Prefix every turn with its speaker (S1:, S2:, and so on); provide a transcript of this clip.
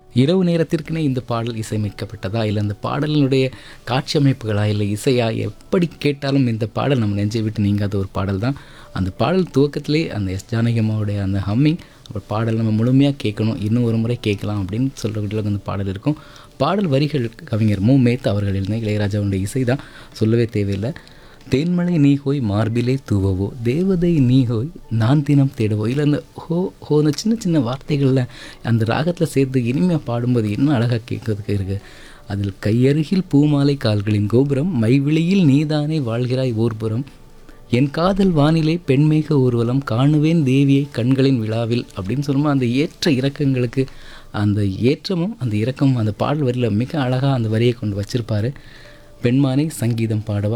S1: இரவு நேரத்திற்குனே இந்த பாடல் இசையமைக்கப்பட்டதா, இல்லை அந்த பாடலினுடைய காட்சி அமைப்புகளா, இல்லை இசையா, எப்படி கேட்டாலும் இந்த பாடல் நம்ம நெஞ்சை விட்டு நீங்காத ஒரு பாடல் தான். அந்த பாடல் துவக்கத்திலே அந்த எஸ் ஜானகி அம்மாவுடைய அந்த ஹம்மிங், அப்புறம் பாடல் நம்ம முழுமையாக கேட்கணும், இன்னும் ஒரு முறை கேட்கலாம் அப்படின்னு சொல்கிறவங்களுக்கு அந்த பாடல் இருக்கும். பாடல் வரிகள் கவிஞர் மு. மேத்தா அவர்கள் எழுதின இளையராஜாவுடைய இசை தான், சொல்லவே தேவையில்லை. தேன்மலை நீ ஹோய் மார்பிலே தூவவோ, தேவதை நீ ஹோய் நான் தினம் தேடவோ, இல்லை அந்த ஹோ அந்த சின்ன சின்ன வார்த்தைகளில் அந்த ராகத்தில் சேர்த்து இனிமையாக பாடும்போது இன்னும் அழகாக கேட்கறதுக்கு இருக்குது. அதில் கையருகில் பூமாலை கால்களின் கோபுரம், மைவிழியில் நீதானே வாழ்கிறாய் ஓர்புறம், என் காதல் வானிலே பெண்மேக ஊர்வலம், காணுவேன் தேவியை கண்களின் விழாவில் அப்படின்னு சொல்லும்போது அந்த ஏற்ற இறக்கங்களுக்கு அந்த ஏற்றமும் அந்த இறக்கமும் அந்த பாடல் வரியில் மிக அழகாக அந்த வரியை கொண்டு வச்சிருப்பார். பெண்மானே சங்கீதம் பாடவா,